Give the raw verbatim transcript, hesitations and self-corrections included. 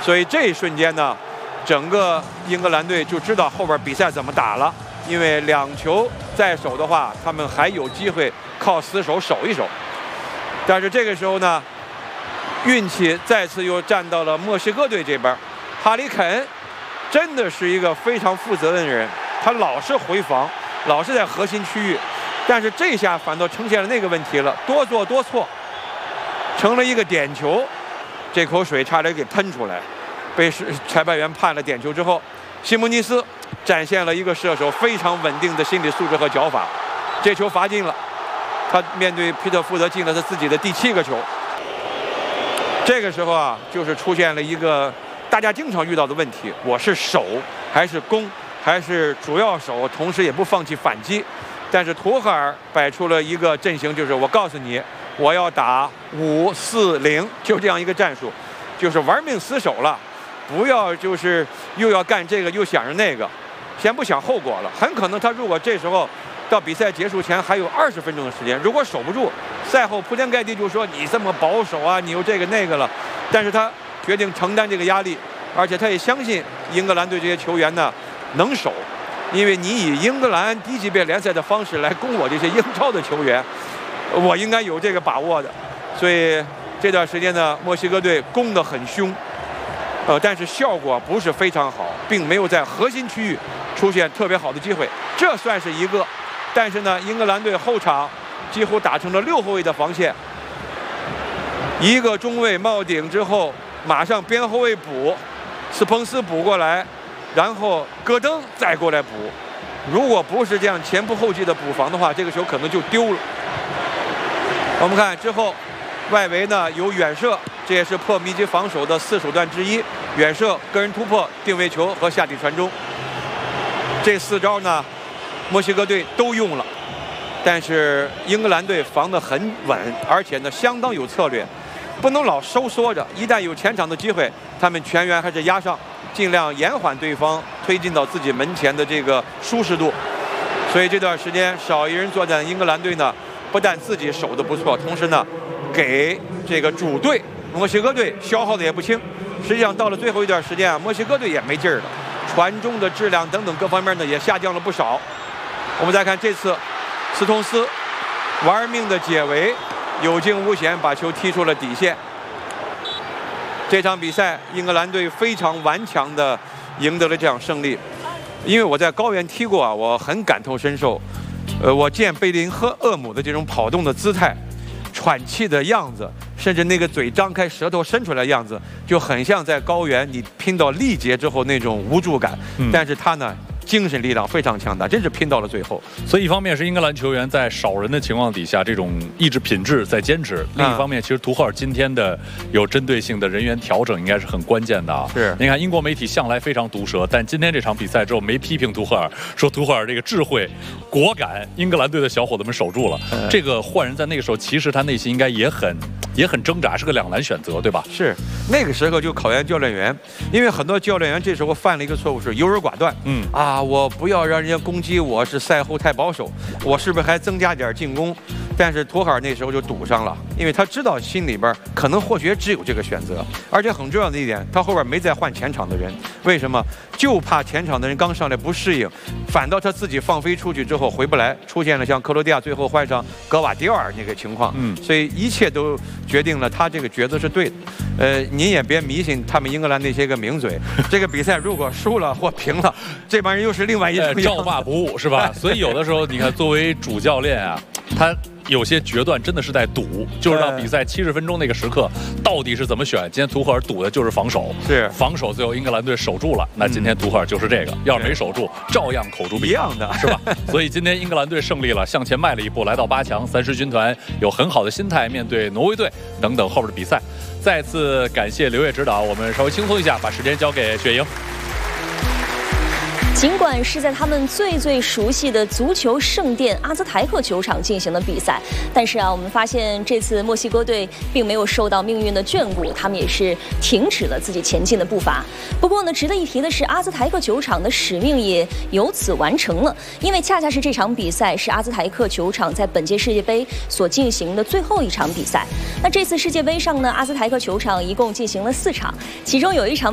所以这一瞬间呢，整个英格兰队就知道后边比赛怎么打了，因为两球在手的话，他们还有机会靠死守守一守。但是这个时候呢，运气再次又站到了墨西哥队这边。哈里肯真的是一个非常负责任的人，他老是回防，老是在核心区域，但是这下反倒呈现了那个问题了，多做多错，成了一个点球，这口水差点给喷出来，被裁判员判了点球之后，西蒙尼斯展现了一个射手非常稳定的心理素质和脚法，这球罚进了，他面对皮特福德进了他自己的第七个球。这个时候啊，就是出现了一个大家经常遇到的问题，我是守还是攻，还是主要守，同时也不放弃反击。但是图赫尔摆出了一个阵型，就是我告诉你，我要打五四零，就这样一个战术，就是玩命死守了，不要就是又要干这个又想着那个，先不想后果了。很可能他如果这时候到比赛结束前还有二十分钟的时间，如果守不住，赛后铺天盖地就说你这么保守啊，你又这个那个了。但是他决定承担这个压力，而且他也相信英格兰队这些球员呢能守，因为你以英格兰低级别联赛的方式来攻我这些英超的球员，我应该有这个把握的。所以这段时间呢，墨西哥队攻得很凶，呃，但是效果不是非常好，并没有在核心区域出现特别好的机会，这算是一个。但是呢，英格兰队后场几乎打成了六后卫的防线，一个中卫冒顶之后，马上边后卫补，斯彭斯补过来，然后戈登再过来补。如果不是这样前仆后继的补防的话，这个球可能就丢了。我们看之后，外围呢有远射，这也是破密集防守的四手段之一，远射、个人突破、定位球和下底传中。这四招呢，墨西哥队都用了，但是英格兰队防得很稳，而且呢相当有策略，不能老收缩着。一旦有前场的机会，他们全员还是压上，尽量延缓对方推进到自己门前的这个舒适度。所以这段时间少一人作战，英格兰队呢不但自己守得不错，同时呢给这个主队墨西哥队消耗的也不轻。实际上到了最后一段时间啊，墨西哥队也没劲儿了，传中的质量等等各方面呢也下降了不少。我们再看这次斯通斯玩命的解围，有惊无险把球踢出了底线。这场比赛英格兰队非常顽强的赢得了这场胜利。因为我在高原踢过啊，我很感同身受。呃，我见贝林赫厄姆的这种跑动的姿态，喘气的样子，甚至那个嘴张开舌头伸出来的样子，就很像在高原你拼到力竭之后那种无助感。嗯、但是他呢精神力量非常强大，真是拼到了最后。 所以一方面是英格兰球员在少人的情况底下这种意志品质在坚持，另一方面其实图赫尔今天的有针对性的人员调整应该是很关键的啊。 是， 你看英国媒体向来非常毒舌，但今天这场比赛之后没批评图赫尔，说图赫尔这个智慧、果敢，英格兰队的小伙子们守住了。嗯、这个换人在那个时候，其实他内心应该也很也很挣扎，是个两难选择，对吧？ 是，那个时候就考验教练员，因为很多教练员这时候犯了一个错误是优柔寡断。嗯啊。啊，我不要让人家攻击我，是赛后太保守，我是不是还增加点进攻？但是图赫尔那时候就赌上了，因为他知道心里边可能或许只有这个选择，而且很重要的一点，他后边没再换前场的人，为什么？就怕前场的人刚上来不适应，反倒他自己放飞出去之后回不来，出现了像克罗地亚最后换上格瓦迪奥尔那个情况。嗯，所以一切都决定了他这个抉择是对的。呃，您也别迷信他们英格兰那些个名嘴，这个比赛如果输了或平了，这帮人又是另外一种照骂不误，是吧？所以有的时候你看，作为主教练啊，他有些决断真的是在赌，就是到比赛七十分钟那个时刻，到底是怎么选？今天图赫尔赌的就是防守， 是防守，最后英格兰队守住了。那今天图赫尔就是这个，要是没守住，照样口诛笔伐， 一样的， 是吧？所以今天英格兰队胜利了，向前迈了一步，来到八强。三狮军团有很好的心态面对挪威队等等后边的比赛。再次感谢刘烨指导，我们稍微轻松一下，把时间交给雪莹。 尽管是在他们最最熟悉的足球圣殿阿兹台克球场进行的比赛，但是啊，我们发现这次墨西哥队并没有受到命运的眷顾，他们也是停止了自己前进的步伐。不过呢，值得一提的是，阿兹台克球场的使命也由此完成了，因为恰恰是这场比赛是阿兹台克球场在本届世界杯所进行的最后一场比赛。那这次世界杯上呢，阿兹台克球场一共进行了四场，其中有一场